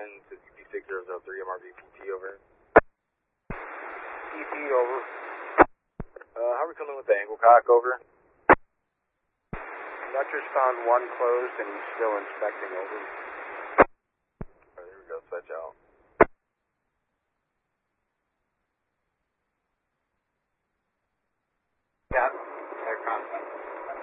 to CP6003 MRV PT, over. PT, over. How are we coming with the angle cock, over? Rutgers found one closed and he's still inspecting, over.